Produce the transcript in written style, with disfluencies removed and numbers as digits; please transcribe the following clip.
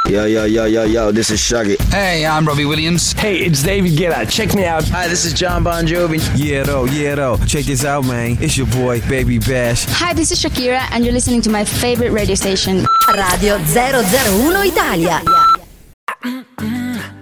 Yo, this is Shaggy. Hey, I'm Robbie Williams. Hey, it's David Guetta. Check me out. Hi, this is John Bon Jovi. Yeah, though. Check this out, man. It's your boy, Baby Bash. Hi, this is Shakira, and you're listening to my favorite radio station. Radio 001 Italia.